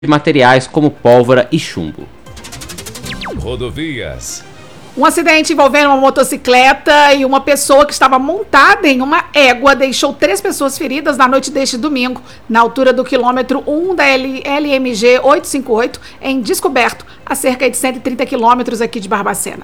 de materiais como pólvora e chumbo. Rodovias. Um acidente envolvendo uma motocicleta e uma pessoa que estava montada em uma égua deixou 3 pessoas feridas na noite deste domingo, na altura do quilômetro 1 da LMG 858, em Descoberto, a cerca de 130 quilômetros aqui de Barbacena.